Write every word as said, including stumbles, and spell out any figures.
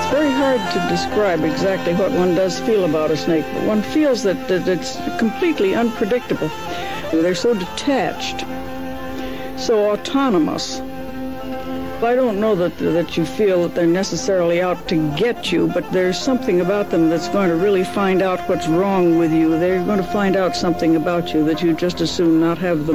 It's very hard to describe exactly what one does feel about a snake, but one feels that, that it's completely unpredictable. They're so detached, so autonomous. I don't know that that you feel that they're necessarily out to get you, but there's something about them that's going to really find out what's wrong with you. They're going to find out something about you that you just as soon not have the